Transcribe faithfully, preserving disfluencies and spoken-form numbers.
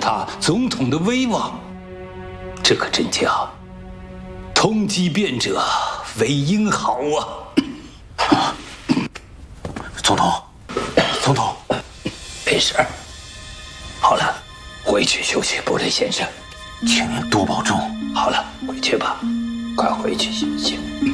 他总统的威望。这可真叫通缉变者为英豪啊！ 总统，总统， 没事。好了，回去休息，布雷先生。 请您多保重。 好了，回去吧，快回去休息。